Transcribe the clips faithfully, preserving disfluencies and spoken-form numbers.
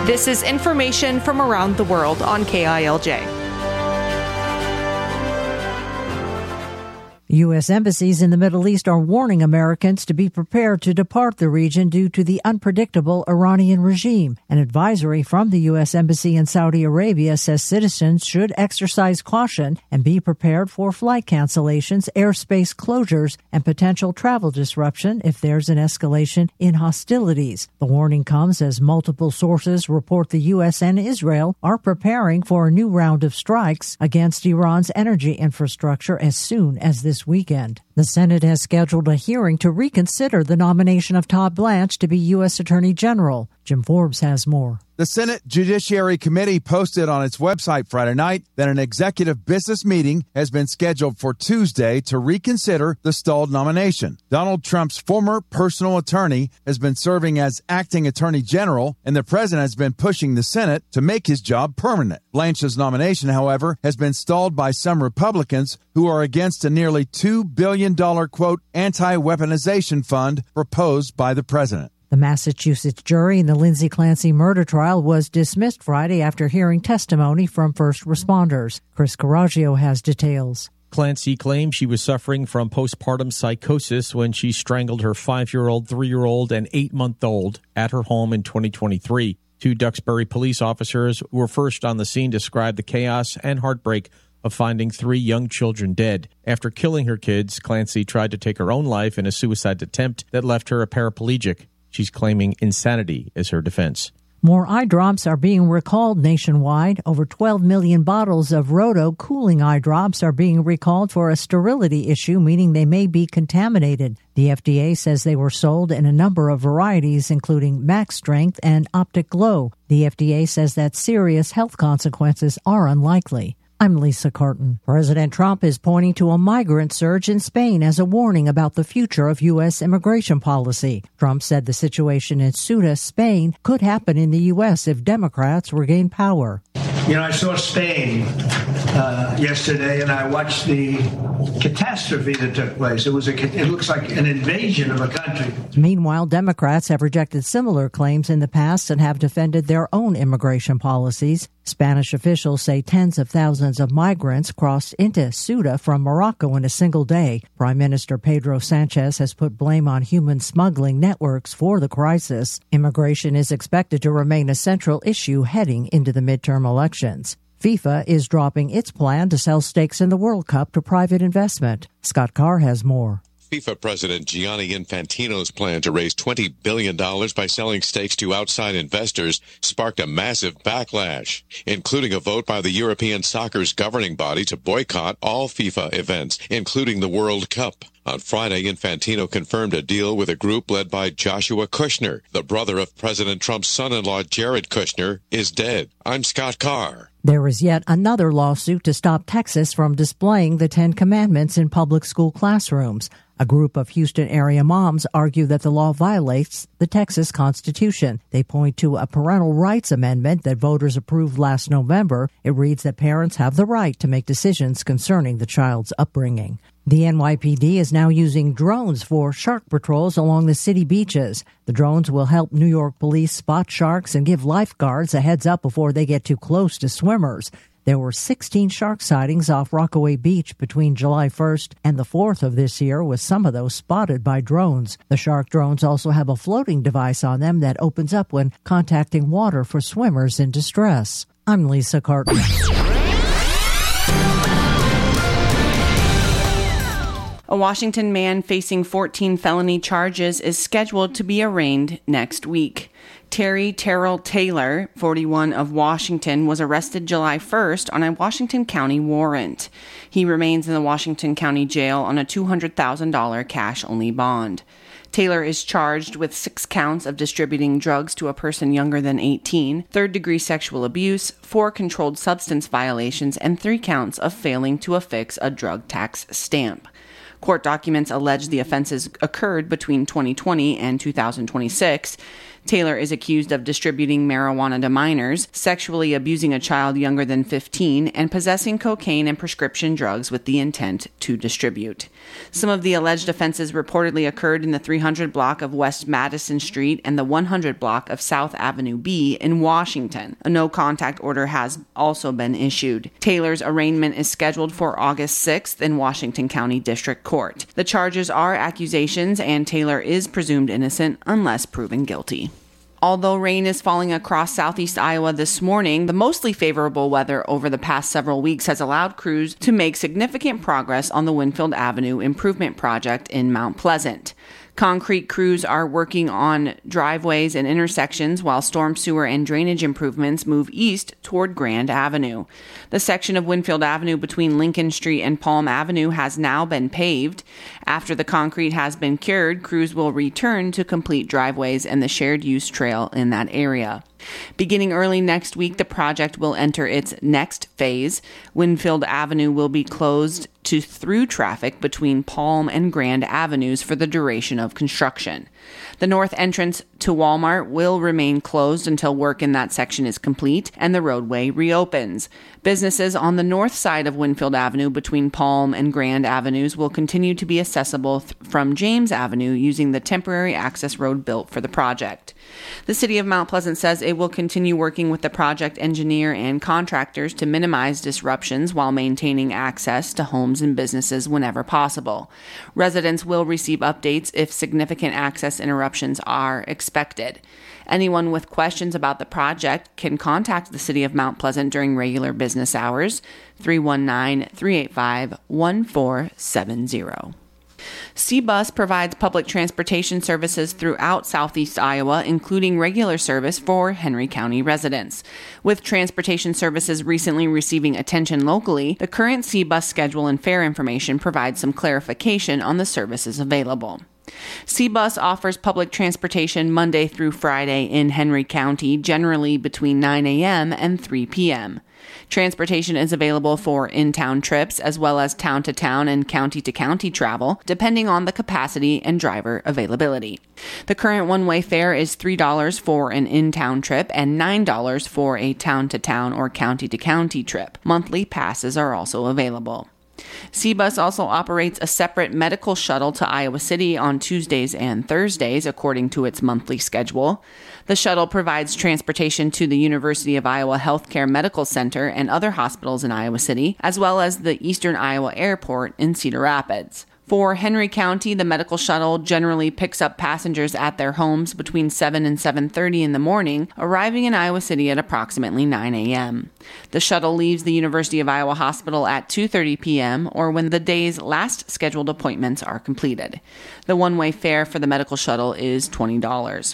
This is information from around the world on K I L J. U S embassies in the Middle East are warning Americans to be prepared to depart the region due to the unpredictable Iranian regime. An advisory from the U S Embassy in Saudi Arabia says citizens should exercise caution and be prepared for flight cancellations, airspace closures, and potential travel disruption if there's an escalation in hostilities. The warning comes as multiple sources report the U S and Israel are preparing for a new round of strikes against Iran's energy infrastructure as soon as this weekend. The Senate has scheduled a hearing to reconsider the nomination of Todd Blanche to be U S Attorney General. Jim Forbes has more. The Senate Judiciary Committee posted on its website Friday night that an executive business meeting has been scheduled for Tuesday to reconsider the stalled nomination. Donald Trump's former personal attorney has been serving as acting attorney general, and the president has been pushing the Senate to make his job permanent. Blanche's nomination, however, has been stalled by some Republicans who are against a nearly two billion dollars, quote, anti-weaponization fund proposed by the president. The Massachusetts jury in the Lindsay Clancy murder trial was dismissed Friday after hearing testimony from first responders. Chris Caraggio has details. Clancy claimed she was suffering from postpartum psychosis when she strangled her five-year-old, three-year-old, and eight-month-old at her home in twenty twenty-three. Two Duxbury police officers who were first on the scene described the chaos and heartbreak of finding three young children dead. After killing her kids, Clancy tried to take her own life in a suicide attempt that left her a paraplegic. She's claiming insanity as her defense. More eye drops are being recalled nationwide. Over twelve million bottles of Roto cooling eye drops are being recalled for a sterility issue, meaning they may be contaminated. The F D A says they were sold in a number of varieties, including Max Strength and Optic Glow. The F D A says that serious health consequences are unlikely. I'm Lisa Carton. President Trump is pointing to a migrant surge in Spain as a warning about the future of U S immigration policy. Trump said the situation in Ceuta, Spain, could happen in the U S if Democrats regain power. You know, I saw Spain uh, yesterday, and I watched the catastrophe that took place. It was a, it looks like an invasion of a country. Meanwhile, Democrats have rejected similar claims in the past and have defended their own immigration policies. Spanish officials say tens of thousands of migrants crossed into Ceuta from Morocco in a single day. Prime Minister Pedro Sanchez has put blame on human smuggling networks for the crisis. Immigration is expected to remain a central issue heading into the midterm elections. FIFA is dropping its plan to sell stakes in the World Cup to private investment. Scott Carr has more. FIFA President Gianni Infantino's plan to raise twenty billion dollars by selling stakes to outside investors sparked a massive backlash, including a vote by the European soccer's governing body to boycott all FIFA events, including the World Cup. On Friday, Infantino confirmed a deal with a group led by Joshua Kushner. The brother of President Trump's son-in-law, Jared Kushner, is dead. I'm Scott Carr. There is yet another lawsuit to stop Texas from displaying the Ten Commandments in public school classrooms. A group of Houston area moms argue that the law violates the Texas Constitution. They point to a parental rights amendment that voters approved last November. It reads that parents have the right to make decisions concerning the child's upbringing. The N Y P D is now using drones for shark patrols along the city beaches. The drones will help New York police spot sharks and give lifeguards a heads up before they get too close to swimmers. There were sixteen shark sightings off Rockaway Beach between July first and the fourth of this year, with some of those spotted by drones. The shark drones also have a floating device on them that opens up when contacting water for swimmers in distress. I'm Lisa Carton. A Washington man facing fourteen felony charges is scheduled to be arraigned next week. Terry Terrell Taylor, forty-one, of Washington, was arrested July first on a Washington County warrant. He remains in the Washington County Jail on a two hundred thousand dollars cash-only bond. Taylor is charged with six counts of distributing drugs to a person younger than eighteen, third-degree sexual abuse, four controlled substance violations, and three counts of failing to affix a drug tax stamp. Court documents allege the offenses occurred between twenty twenty and two thousand twenty-six. Taylor is accused of distributing marijuana to minors, sexually abusing a child younger than fifteen, and possessing cocaine and prescription drugs with the intent to distribute. Some of the alleged offenses reportedly occurred in the three hundred block of West Madison Street and the one hundred block of South Avenue B in Washington. A no-contact order has also been issued. Taylor's arraignment is scheduled for August sixth in Washington County District Court. The charges are accusations, and Taylor is presumed innocent unless proven guilty. Although rain is falling across southeast Iowa this morning, the mostly favorable weather over the past several weeks has allowed crews to make significant progress on the Winfield Avenue Improvement Project in Mount Pleasant. Concrete crews are working on driveways and intersections while storm sewer and drainage improvements move east toward Grand Avenue. The section of Winfield Avenue between Lincoln Street and Palm Avenue has now been paved. After the concrete has been cured, crews will return to complete driveways and the shared use trail in that area. Beginning early next week, the project will enter its next phase. Winfield Avenue will be closed to through traffic between Palm and Grand Avenues for the duration of construction. The north entrance to Walmart will remain closed until work in that section is complete and the roadway reopens. Businesses on the north side of Winfield Avenue between Palm and Grand Avenues will continue to be accessible th- from James Avenue using the temporary access road built for the project. The City of Mount Pleasant says it will continue working with the project engineer and contractors to minimize disruptions while maintaining access to homes and businesses whenever possible. Residents will receive updates if significant access interruptions are expected. Anyone with questions about the project can contact the City of Mount Pleasant during regular business hours, three one nine, three eight five, one four seven zero. C-Bus provides public transportation services throughout southeast Iowa, including regular service for Henry County residents. With transportation services recently receiving attention locally, the current C-Bus schedule and fare information provides some clarification on the services available. C-Bus offers public transportation Monday through Friday in Henry County, generally between nine a.m. and three p.m. Transportation is available for in-town trips as well as town-to-town and county-to-county travel, depending on the capacity and driver availability. The current one-way fare is three dollars for an in-town trip and nine dollars for a town-to-town or county-to-county trip. Monthly passes are also available. C-Bus also operates a separate medical shuttle to Iowa City on Tuesdays and Thursdays, according to its monthly schedule. The shuttle provides transportation to the University of Iowa Healthcare Medical Center and other hospitals in Iowa City, as well as the Eastern Iowa Airport in Cedar Rapids. For Henry County, the medical shuttle generally picks up passengers at their homes between seven and seven thirty in the morning, arriving in Iowa City at approximately nine a.m. The shuttle leaves the University of Iowa Hospital at two thirty p.m. or when the day's last scheduled appointments are completed. The one-way fare for the medical shuttle is twenty dollars.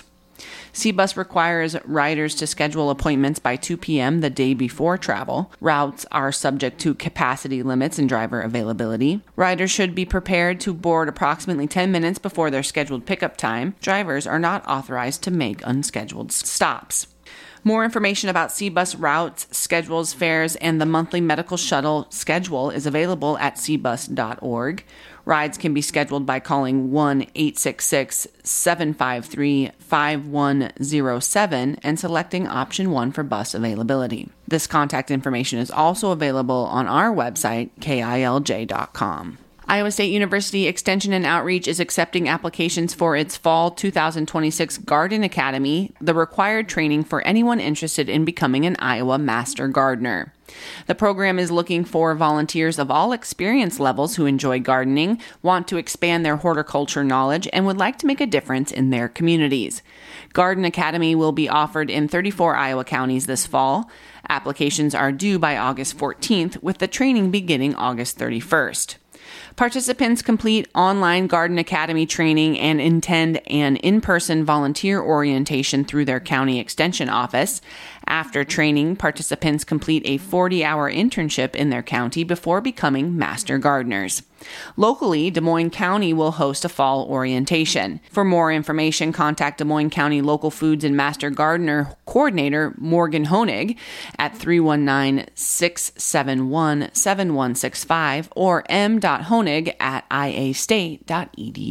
C-Bus requires riders to schedule appointments by two p.m. the day before travel. Routes are subject to capacity limits and driver availability. Riders should be prepared to board approximately ten minutes before their scheduled pickup time. Drivers are not authorized to make unscheduled stops. More information about C-Bus routes, schedules, fares, and the monthly medical shuttle schedule is available at c bus dot org. Rides can be scheduled by calling one eight six six, seven five three, five one zero seven and selecting option one for bus availability. This contact information is also available on our website, K I L J dot com. Iowa State University Extension and Outreach is accepting applications for its Fall two thousand twenty-six Garden Academy, the required training for anyone interested in becoming an Iowa Master Gardener. The program is looking for volunteers of all experience levels who enjoy gardening, want to expand their horticulture knowledge, and would like to make a difference in their communities. Garden Academy will be offered in thirty-four Iowa counties this fall. Applications are due by August fourteenth, with the training beginning August thirty-first. Participants complete online Garden Academy training and attend an in-person volunteer orientation through their county extension office. After training, participants complete a forty-hour internship in their county before becoming master gardeners. Locally, Des Moines County will host a fall orientation. For more information, contact Des Moines County Local Foods and Master Gardener Coordinator Morgan Honig at three one nine, six seven one, seven one six five or m dot honig at i a state dot e d u.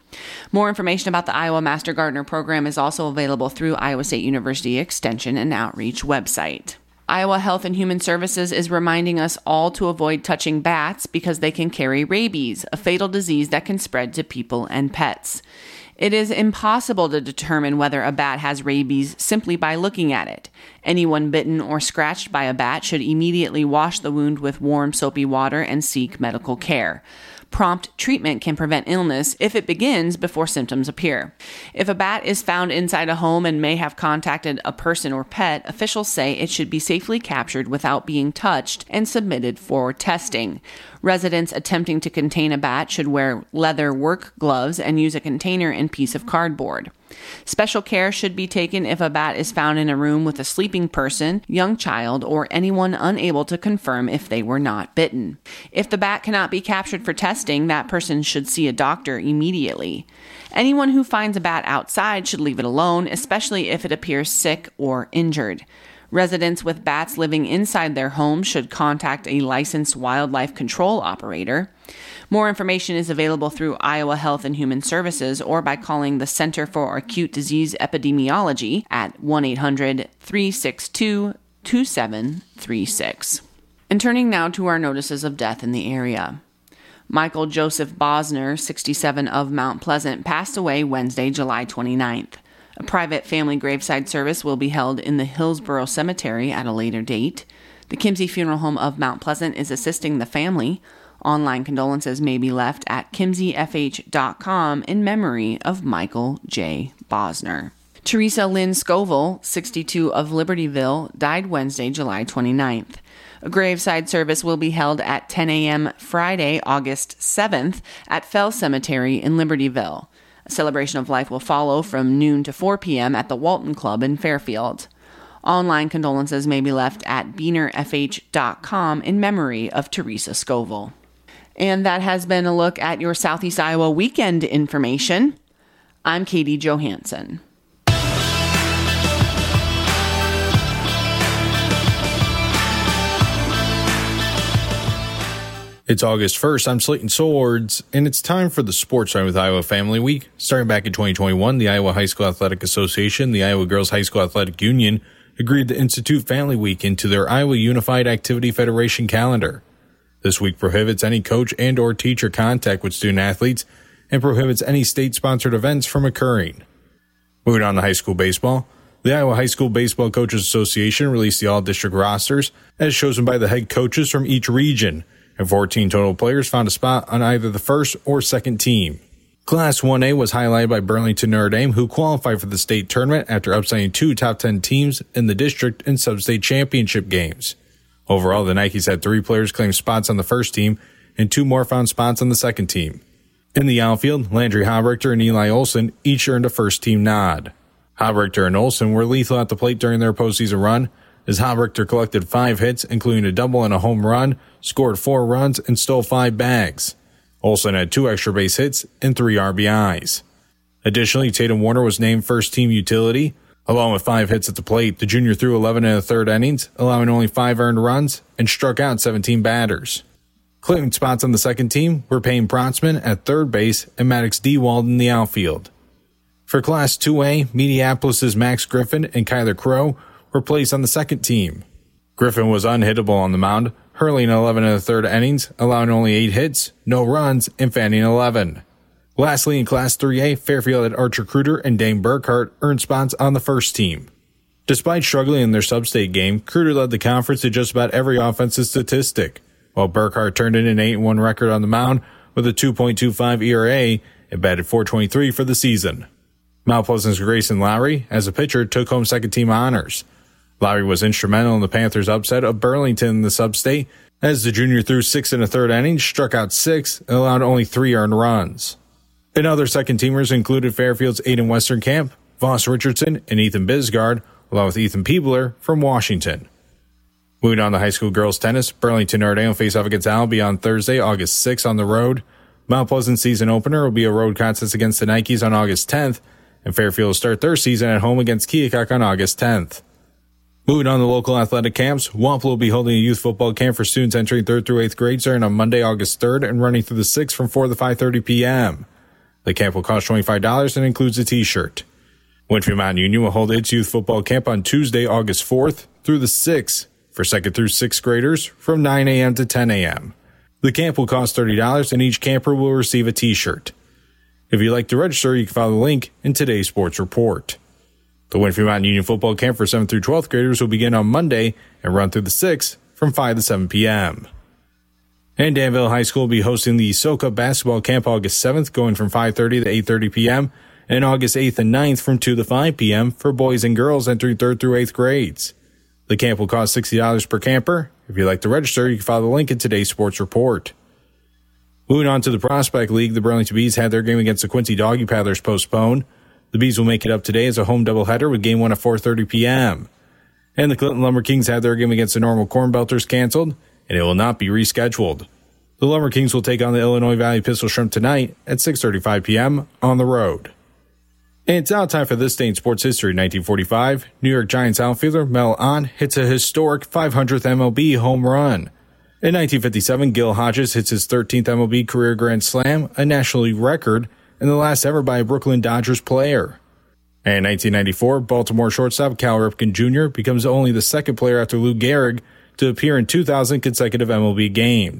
More information about the Iowa Master Gardener program is also available through Iowa State University Extension and Outreach website. Iowa Health and Human Services is reminding us all to avoid touching bats because they can carry rabies, a fatal disease that can spread to people and pets. It is impossible to determine whether a bat has rabies simply by looking at it. Anyone bitten or scratched by a bat should immediately wash the wound with warm, soapy water and seek medical care. Prompt treatment can prevent illness if it begins before symptoms appear. If a bat is found inside a home and may have contacted a person or pet, officials say it should be safely captured without being touched and submitted for testing. Residents attempting to contain a bat should wear leather work gloves and use a container and piece of cardboard. Special care should be taken if a bat is found in a room with a sleeping person, young child, or anyone unable to confirm if they were not bitten. If the bat cannot be captured for testing, that person should see a doctor immediately. Anyone who finds a bat outside should leave it alone, especially if it appears sick or injured. Residents with bats living inside their homes should contact a licensed wildlife control operator. More information is available through Iowa Health and Human Services or by calling the Center for Acute Disease Epidemiology at one eight hundred, three six two, two seven three six. And turning now to our notices of death in the area. Michael Joseph Bosner, sixty-seven, of Mount Pleasant, passed away Wednesday, July twenty-ninth. A private family graveside service will be held in the Hillsborough Cemetery at a later date. The Kimsey Funeral Home of Mount Pleasant is assisting the family. Online condolences may be left at kimsey f h dot com in memory of Michael J. Bosner. Teresa Lynn Scoville, sixty-two, of Libertyville, died Wednesday, July twenty-ninth. A graveside service will be held at ten a.m. Friday, August seventh at Fell Cemetery in Libertyville. A celebration of life will follow from noon to four p.m. at the Walton Club in Fairfield. Online condolences may be left at beaner f h dot com in memory of Teresa Scoville. And that has been a look at your Southeast Iowa weekend information. I'm Katie Johansson. It's August first. I'm Slayton Swords, and it's time for the Sports Run with Iowa Family Week. Starting back in twenty twenty-one, the Iowa High School Athletic Association, the Iowa Girls High School Athletic Union, agreed to institute Family Week into their Iowa Unified Activity Federation calendar. This week prohibits any coach and or teacher contact with student athletes and prohibits any state-sponsored events from occurring. Moving on to high school baseball, the Iowa High School Baseball Coaches Association released the all-district rosters as chosen by the head coaches from each region, and fourteen total players found a spot on either the first or second team. Class one A was highlighted by Burlington Notre Dame, who qualified for the state tournament after upsetting two top ten teams in the district in sub-state championship games. Overall, the Nikes had three players claim spots on the first team, and two more found spots on the second team. In the outfield, Landry Hobrichter and Eli Olson each earned a first-team nod. Hobrichter and Olson were lethal at the plate during their postseason run, as Hobrichter collected five hits, including a double and a home run, scored four runs, and stole five bags. Olson had two extra base hits and three R B Is. Additionally, Tatum Warner was named first-team utility. Along with five hits at the plate, the junior threw eleven and a third innings, allowing only five earned runs, and struck out seventeen batters. Claiming spots on the second team were Payne Protzman at third base and Maddox Dewald in the outfield. For Class two A, Mediapolis's Max Griffin and Kyler Crow were placed on the second team. Griffin was unhittable on the mound, hurling eleven and a third innings, allowing only eight hits, no runs, and fanning eleven. Lastly, in Class three A, Fairfield had Archer Kruder and Dane Burkhart earned spots on the first team. Despite struggling in their sub-state game, Kruder led the conference to just about every offensive statistic, while Burkhart turned in an eight and one record on the mound with a two point two five E R A and batted four twenty-three for the season. Mount Pleasant's Grayson Lowry, as a pitcher, took home second-team honors. Lowry was instrumental in the Panthers' upset of Burlington in the sub-state, as the junior threw six and a third innings, struck out six, and allowed only three earned runs. And other second-teamers included Fairfield's Aiden Westerkamp, Voss Richardson, and Ethan Bisgard, along with Ethan Peebler from Washington. Moving on to high school girls tennis, Burlington Notre Dame will face off against Albany on Thursday, August sixth on the road. Mount Pleasant's season opener will be a road contest against the Nikes on August tenth, and Fairfield will start their season at home against Keokuk on August tenth. Moving on to local athletic camps, Wampler will be holding a youth football camp for students entering third through eighth grade starting on Monday, August third, and running through the sixth from four to five thirty p.m. The camp will cost twenty-five dollars and includes a t-shirt. Winfield Mountain Union will hold its youth football camp on Tuesday, August fourth through the sixth for second through sixth graders from nine a.m. to ten a.m. The camp will cost thirty dollars and each camper will receive a t-shirt. If you'd like to register, you can follow the link in today's sports report. The Winfield Mountain Union football camp for seventh through twelfth graders will begin on Monday and run through the sixth from five to seven p.m. And Danville High School will be hosting the SoCup basketball camp August seventh, going from five thirty to eight thirty p.m., and August eighth and ninth from two to five p.m. for boys and girls entering third through eighth grades. The camp will cost sixty dollars per camper. If you'd like to register, you can follow the link in today's sports report. Moving on to the Prospect League, the Burlington Bees had their game against the Quincy Doggy Paddlers postponed. The Bees will make it up today as a home doubleheader with game one at four thirty p.m. And the Clinton Lumber Kings had their game against the Normal Corn Belters canceled, and it will not be rescheduled. The Lumber Kings will take on the Illinois Valley Pistol Shrimp tonight at six thirty-five p.m. on the road. And it's now time for this day in sports history. nineteen forty-five, New York Giants outfielder Mel Ott hits a historic five hundredth M L B home run. In nineteen fifty-seven, Gil Hodges hits his thirteenth M L B career grand slam, a National League record, and the last ever by a Brooklyn Dodgers player. And in nineteen ninety-four, Baltimore shortstop Cal Ripken Junior becomes only the second player after Lou Gehrig to appear in two thousand consecutive M L B games.